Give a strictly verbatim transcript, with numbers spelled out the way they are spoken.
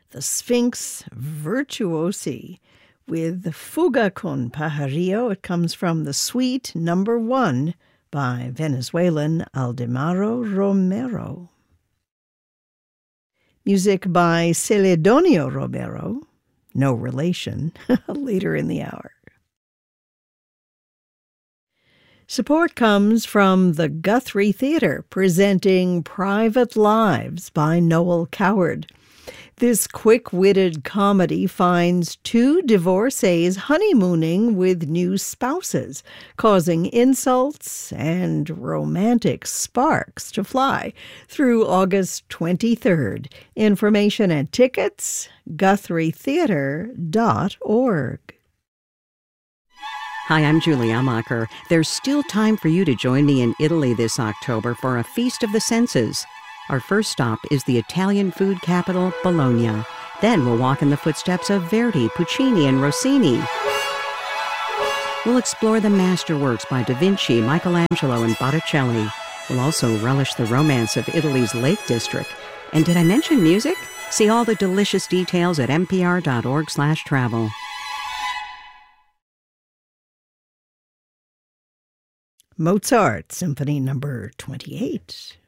the Sphinx Virtuosi with Fuga con Pajarillo. It comes from the Suite Number One by Venezuelan Aldemaro Romero. Music by Celedonio Romero, no relation, later in the hour. Support comes from the Guthrie Theatre, presenting Private Lives by Noel Coward. This quick-witted comedy finds two divorcees honeymooning with new spouses, causing insults and romantic sparks to fly through August twenty-third. Information and tickets, guthrie theatre dot org. Hi, I'm Julie Amacher. There's still time for you to join me in Italy this October for a Feast of the Senses. Our first stop is the Italian food capital, Bologna. Then we'll walk in the footsteps of Verdi, Puccini, and Rossini. We'll explore the masterworks by Da Vinci, Michelangelo, and Botticelli. We'll also relish the romance of Italy's Lake District. And did I mention music? See all the delicious details at npr.org slash travel. Mozart, Symphony Number twenty-eight.